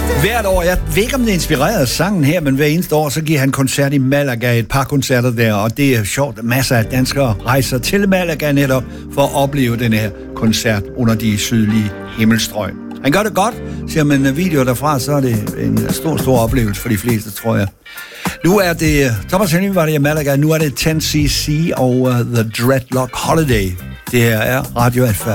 Hvert år, jeg ved ikke om det er inspireret af sangen her, men hver eneste år, så giver han koncert i Malaga, et par koncerter der, og det er sjovt. Masser af danskere rejser til Malaga netop for at opleve den her koncert under de sydlige himmelstrøg. Han gør det godt, ser man en video derfra, så er det en stor oplevelse for de fleste, tror jeg. Nu er det, Thomas Helmig var det i Malaga, nu er det 10cc og The Dreadlock Holiday. Det her er Radio Alfa.